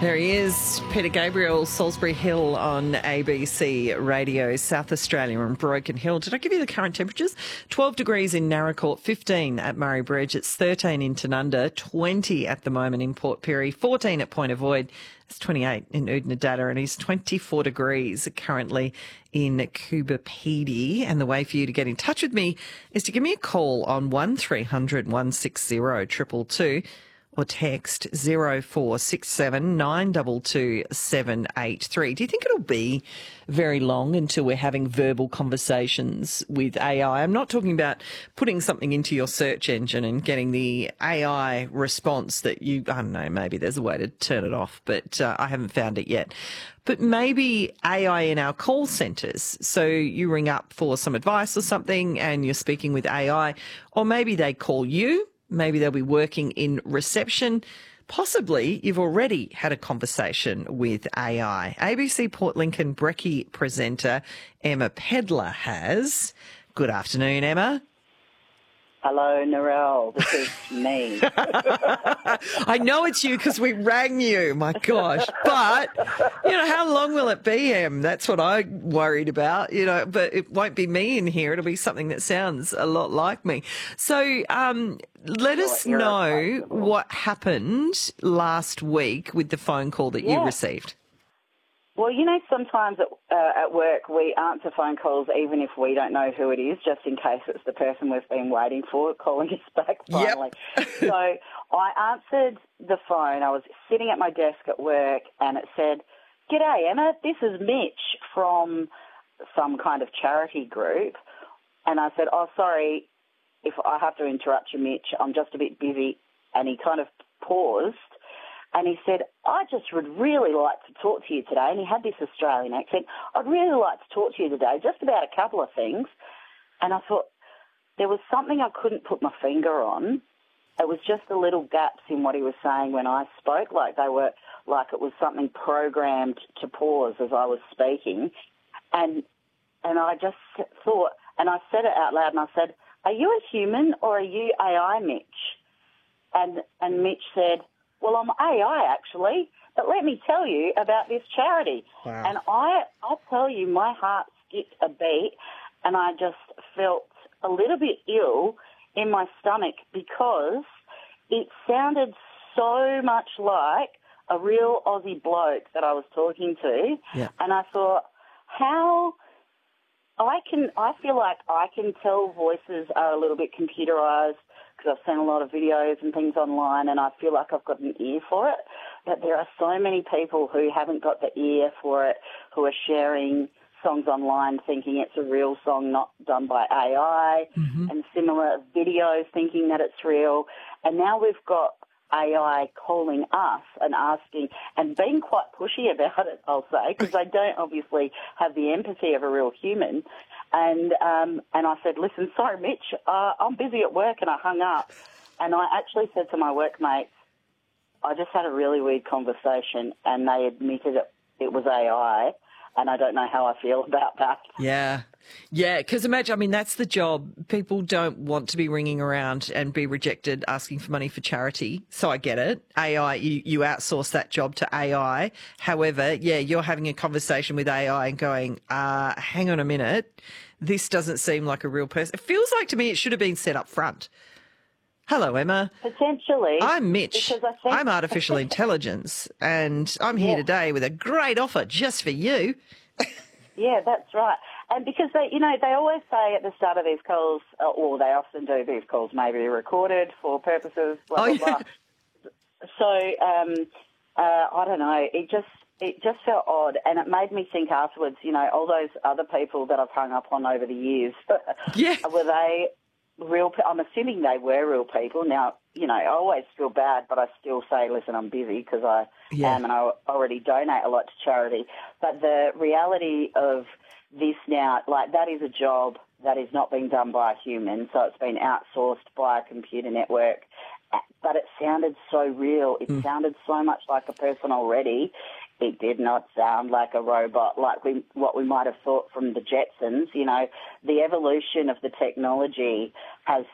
There he is, Peter Gabriel, Salisbury Hill on ABC Radio, South Australia and Broken Hill. Did I give you the current temperatures? 12 degrees in Naracoorte, 15 at Murray Bridge, it's 13 in Tanunda, 20 at the moment in Port Pirie, 14 at Point Avoid, it's 28 in Oodnadatta, and it's 24 degrees currently in Coober Pedy. And the way for you to get in touch with me is to give me a call on 1300 160 222. Or text 0467 922 783. Do you think it'll be very long until we're having verbal conversations with AI? I'm not talking about putting something into your search engine and getting the AI response that I don't know, maybe there's a way to turn it off, but I haven't found it yet. But maybe AI in our call centres. So you ring up for some advice or something and you're speaking with AI, or maybe they call you. Maybe they'll be working in reception. Possibly you've already had a conversation with AI. ABC Port Lincoln Brekkie presenter Emma Pedlar has. Good afternoon, Emma. Hello, Narelle. This is me. I know it's you because we rang you, my gosh. But, how long will it be, Em? That's what I'm worried about, but it won't be me in here. It'll be something that sounds a lot like me. So let us know what happened last week with the phone call that you received. Well, sometimes at work we answer phone calls even if we don't know who it is, just in case it's the person we've been waiting for calling us back finally. Yep. So I answered the phone. I was sitting at my desk at work and it said, "G'day, Emma, this is Mitch from some kind of charity group." And I said, "Oh, sorry if I have to interrupt you, Mitch. I'm just a bit busy." And he kind of paused. And he said, "I just would really like to talk to you today." And he had this Australian accent. "I'd really like to talk to you today just about a couple of things." And I thought there was something I couldn't put my finger on. It was just the little gaps in what he was saying when I spoke, like it was something programmed to pause as I was speaking. And I just thought, and I said it out loud, and I said, "Are you a human or are you AI, Mitch?" And Mitch said, "Well, I'm AI, actually, but let me tell you about this charity." Wow. And I'll tell you, my heart skipped a beat, and I just felt a little bit ill in my stomach because it sounded so much like a real Aussie bloke that I was talking to. Yeah. And I thought, I feel like I can tell voices are a little bit computerised, because I've seen a lot of videos and things online and I feel like I've got an ear for it. But there are so many people who haven't got the ear for it, who are sharing songs online thinking it's a real song not done by AI, and similar videos thinking that it's real. And now we've got AI calling us and asking and being quite pushy about it, I'll say, because they don't obviously have the empathy of a real human. And I said, "Listen, sorry, Mitch, I'm busy at work," and I hung up. And I actually said to my workmates, "I just had a really weird conversation," and they admitted it was AI. And I don't know how I feel about that. Yeah, because imagine, that's the job. People don't want to be ringing around and be rejected asking for money for charity. So I get it. AI, you outsource that job to AI. However, you're having a conversation with AI and going, hang on a minute, this doesn't seem like a real person. It feels like to me it should have been set up front. Hello, Emma. Potentially. I'm Mitch. I'm artificial intelligence, and I'm here today with a great offer just for you. Yeah, that's right. And because they always say at the start of these calls, or they often do, these calls may be recorded for purposes, blah, blah, blah. So, I don't know, it just felt odd, and it made me think afterwards, all those other people that I've hung up on over the years, were they real? I'm assuming they were real people. Now, I always feel bad, but I still say, "Listen, I'm busy," because I am, and I already donate a lot to charity. But the reality of this now, that is a job that is not being done by a human, so it's been outsourced by a computer network. But it sounded so real. It sounded so much like a person already. It did not sound like a robot, like what we might have thought from the Jetsons. The evolution of the technology has